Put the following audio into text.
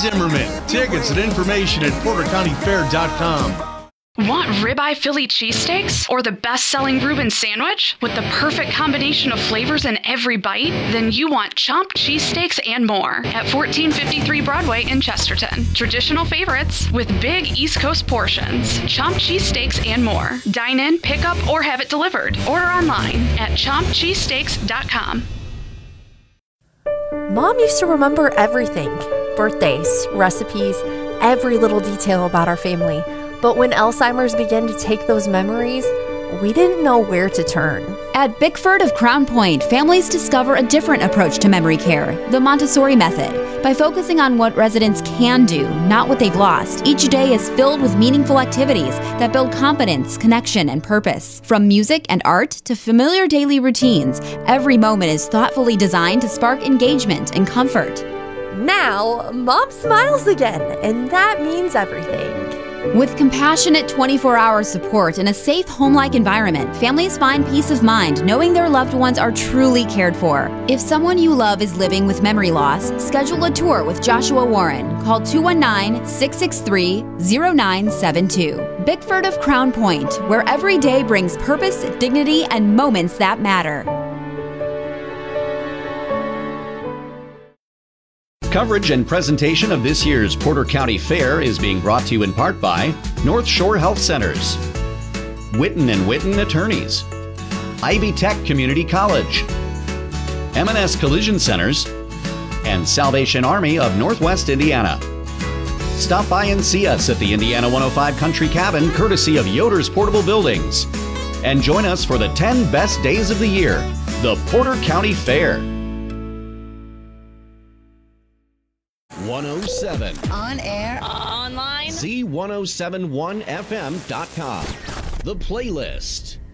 Zimmerman. Tickets and information at portercountyfair.com. Want ribeye Philly cheesesteaks or the best-selling Reuben sandwich with the perfect combination of flavors in every bite? Then you want Chomp cheesesteaks and more at 1453 Broadway in Chesterton. Traditional favorites with big East Coast portions. Chomp cheesesteaks and more. Dine in, pick up, or have it delivered. Order online at chompcheesesteaks.com. Mom used to remember everything. Birthdays, recipes, every little detail about our family. But when Alzheimer's began to take those memories, we didn't know where to turn. At Bickford of Crown Point, families discover a different approach to memory care, the Montessori method. By focusing on what residents can do, not what they've lost, each day is filled with meaningful activities that build confidence, connection, and purpose. From music and art to familiar daily routines, every moment is thoughtfully designed to spark engagement and comfort. Now, Mom smiles again, and that means everything. With compassionate 24-hour support and a safe home-like environment, families find peace of mind knowing their loved ones are truly cared for. If someone you love is living with memory loss, schedule a tour with Joshua Warren. Call 219-663-0972. Bickford of Crown Point, where every day brings purpose, dignity, and moments that matter. Coverage and presentation of this year's Porter County Fair is being brought to you in part by North Shore Health Centers, Witten & Witten Attorneys, Ivy Tech Community College, M&S Collision Centers, and Salvation Army of Northwest Indiana. Stop by and see us at the Indiana 105 Country Cabin, courtesy of Yoder's Portable Buildings. And join us for the 10 best days of the year, the Porter County Fair. 107. On air. Online. Z1071fm.com. The Playlist.